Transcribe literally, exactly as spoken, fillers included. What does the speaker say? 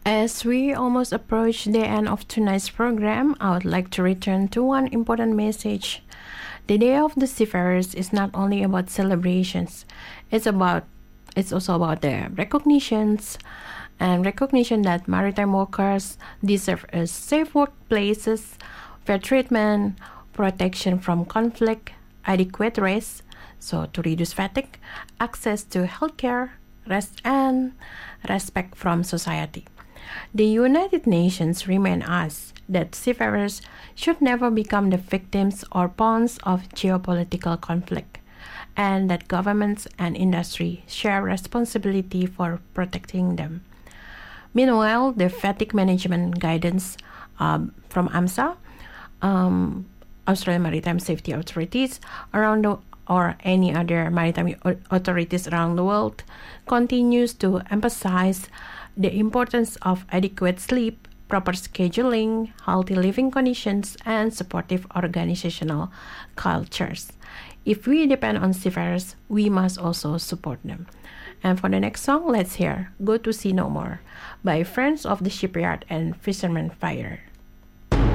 As we almost approach the end of tonight's program, I would like to return to one important message. The Day of the Seafarers is not only about celebrations, it's about it's also about the recognitions and recognition that maritime workers deserve a safe workplaces, fair treatment, protection from conflict, adequate rest, so to reduce fatigue, access to healthcare, rest and respect from society. The United Nations remind us that seafarers should never become the victims or pawns of geopolitical conflict, and that governments and industry share responsibility for protecting them. Meanwhile, the fatigue management guidance um, from AMSA, um, Australian Maritime Safety Authorities, around the or any other maritime authorities around the world, continues to emphasize the importance of adequate sleep, proper scheduling, healthy living conditions, and supportive organizational cultures. If we depend on seafarers, we must also support them. And for the next song, let's hear Go to Sea No More by Friends of the Shipyard and Fisherman Fire.